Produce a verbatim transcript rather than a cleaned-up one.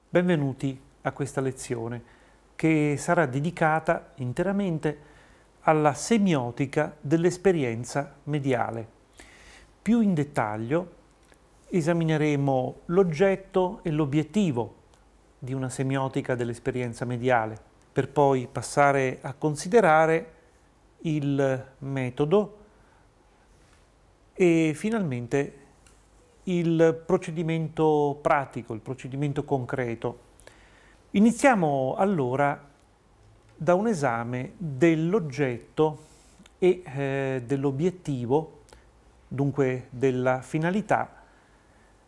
Benvenuti a questa lezione che sarà dedicata interamente alla semiotica dell'esperienza mediale. Più in dettaglio esamineremo l'oggetto e l'obiettivo di una semiotica dell'esperienza mediale, per poi passare a considerare il metodo e finalmente il procedimento pratico, il procedimento concreto. Iniziamo allora da un esame dell'oggetto e eh, dell'obiettivo, dunque della finalità